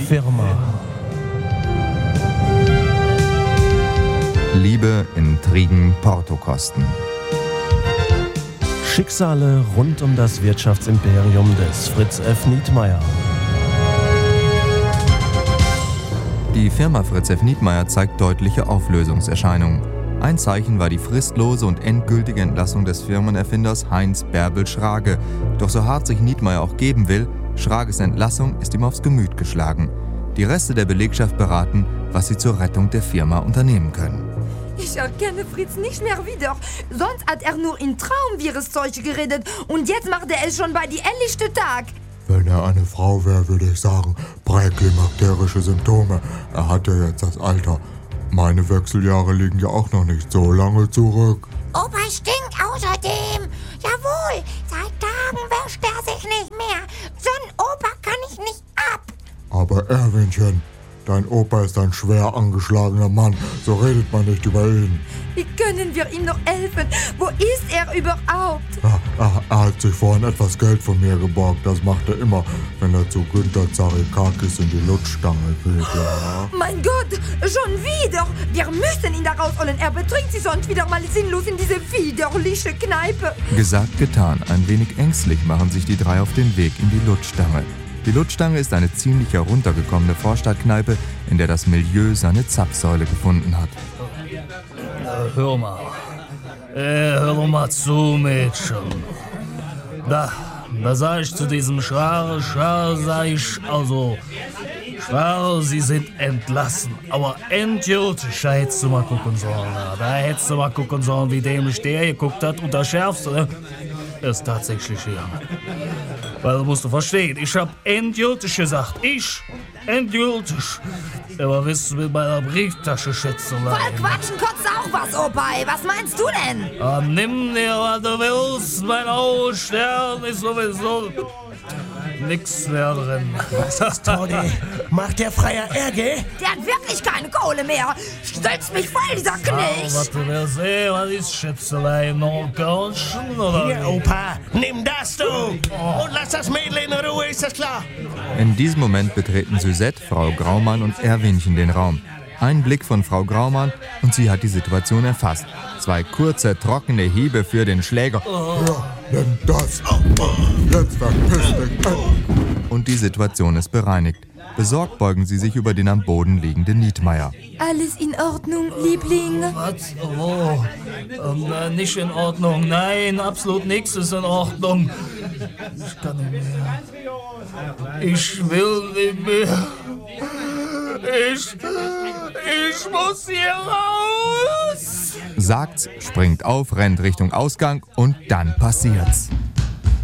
Firma. Liebe, Intrigen, Portokosten. Schicksale rund um das Wirtschaftsimperium des Fritz F. Nietmeyer. Die Firma Fritz F. Nietmeyer zeigt deutliche Auflösungserscheinungen. Ein Zeichen war die fristlose und endgültige Entlassung des Firmenerfinders Heinz Bärbel Schrage. Doch so hart sich Nietmeyer auch geben will, Schrages Entlassung ist ihm aufs Gemüt geschlagen. Die Reste der Belegschaft beraten, was sie zur Rettung der Firma unternehmen können. Ich erkenne Fritz nicht mehr wieder. Sonst hat er nur in Traumviruszeug geredet und jetzt macht er es schon bei die ehrlichste Tag. Wenn er eine Frau wäre, würde ich sagen, präklimakterische Symptome. Er hat ja jetzt das Alter. Meine Wechseljahre liegen ja auch noch nicht so lange zurück. Opa stinkt außerdem. Jawohl, seit Tagen wäscht er sich nicht mehr. So ein Opa kann ich nicht ab. Aber Erwinchen, dein Opa ist ein schwer angeschlagener Mann. So redet man nicht über ihn. Wie können wir ihm noch helfen? Wo ist er überhaupt? Ja, er hat sich vorhin etwas Geld von mir geborgt. Das macht er immer, wenn er zu Günther Zarikakis in die Lutschstange geht. Ja. Mein Gott, schon wieder! Wir müssen ihn da rausholen. Er betrinkt sich sonst wieder mal sinnlos in diese widerliche Kneipe. Gesagt, getan. Ein wenig ängstlich machen sich die drei auf den Weg in die Lutschstange. Die Lutschstange ist eine ziemlich heruntergekommene Vorstadtkneipe, in der das Milieu seine Zapfsäule gefunden hat. Hör mal zu, Mädchen. Da sag ich zu diesem Schrar, sag ich, also, Schrar, Sie sind entlassen. Aber endgültig, da hättest du mal gucken sollen. Da hättest du mal gucken sollen, wie dämlich der geguckt hat. Und das Schärfste ist tatsächlich hier. Weil du musst verstehen, ich hab endgültig gesagt. Endgültig. Aber willst du mit meiner Brieftasche Schätzelein? Voll quatschen kotzt auch was, Opa. Was meinst du denn? Nimm dir, was du willst. Mein Augenstern ist sowieso nix mehr drin. Was ist, Toni? Macht der Freier Ärger? Der hat wirklich keine Kohle mehr. Stützt mich voll, dieser Knecht. Was du willst sehen, was ist Schätzelein? Noch Kornchen oder Hier, Opa, nimm das, du! Und lass das Mädel in Ruhe, ist das klar? In diesem Moment betreten Suzette, Frau Graumann und Erwinchen den Raum. Ein Blick von Frau Graumann und sie hat die Situation erfasst. 2 kurze, trockene Hiebe für den Schläger. Ja, nimm das. Jetzt verpiss dich. Und die Situation ist bereinigt. Besorgt beugen sie sich über den am Boden liegenden Nietmeyer. Alles in Ordnung, Liebling? was? Oh, nicht in Ordnung. Nein, absolut nichts ist in Ordnung. Ich kann nicht mehr. Ich will nicht mehr. Ich muss hier raus. Sagt's, springt auf, rennt Richtung Ausgang und dann passiert's.